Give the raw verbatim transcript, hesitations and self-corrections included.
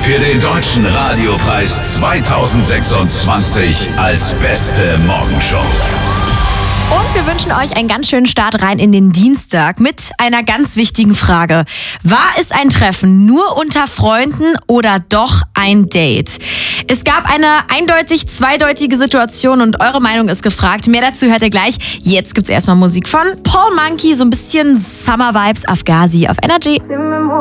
für den Deutschen Radiopreis zweitausendsechsundzwanzig als beste Morgenshow. Und wir wünschen euch einen ganz schönen Start rein in den Dienstag mit einer ganz wichtigen Frage. War es ein Treffen nur unter Freunden oder doch ein Date? Es gab eine eindeutig zweideutige Situation und eure Meinung ist gefragt. Mehr dazu hört ihr gleich. Jetzt gibt's erstmal Musik von Paul Monkey, so ein bisschen Summer Vibes auf Gazi auf Energy.